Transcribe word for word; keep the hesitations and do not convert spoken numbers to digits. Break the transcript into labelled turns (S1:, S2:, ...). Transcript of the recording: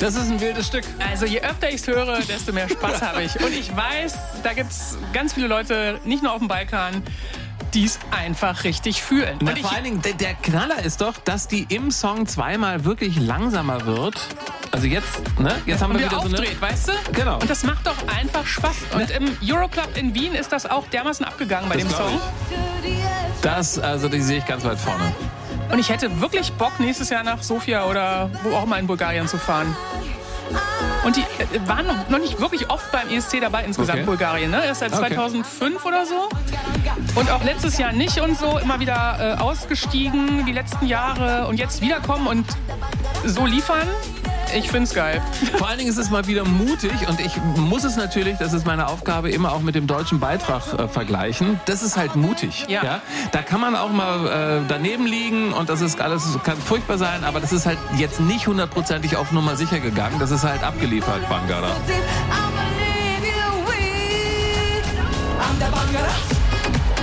S1: Das ist ein wildes Stück.
S2: Also je öfter ich es höre, desto mehr Spaß habe ich. Und ich weiß, da gibt es ganz viele Leute, nicht nur auf dem Balkan, die es einfach richtig fühlen.
S1: Na,
S2: Und
S1: vor
S2: ich,
S1: allen Dingen, der, der Knaller ist doch, dass die im Song zweimal wirklich langsamer wird. Also jetzt, ne? Jetzt haben
S2: und
S1: wir
S2: wieder
S1: wieder so
S2: aufdreht, weißt du?
S1: Genau.
S2: Und das macht doch einfach Spaß. Und im Euroclub in Wien ist das auch dermaßen abgegangen bei
S1: Das
S2: dem
S1: glaub
S2: Song.
S1: ich. Das, also die sehe ich ganz weit vorne.
S2: Und ich hätte wirklich Bock, nächstes Jahr nach Sofia oder wo auch immer in Bulgarien zu fahren. Und die äh, waren noch, noch nicht wirklich oft beim E S C dabei, insgesamt
S1: Okay.
S2: Bulgarien. Ne? Erst seit
S1: Okay.
S2: zweitausendfünf oder so. Und auch letztes Jahr nicht und so. Immer wieder äh, ausgestiegen die letzten Jahre. Und jetzt wiederkommen und so liefern. Ich find's geil.
S1: Vor allen Dingen ist es mal wieder mutig und ich muss es natürlich, das ist meine Aufgabe, immer auch mit dem deutschen Beitrag äh, vergleichen. Das ist halt mutig.
S2: Ja.
S1: Da kann man auch mal äh, daneben liegen und das ist alles, kann furchtbar sein, aber das ist halt jetzt nicht hundertprozentig auf Nummer sicher gegangen. Das ist halt abgeliefert, Bangara.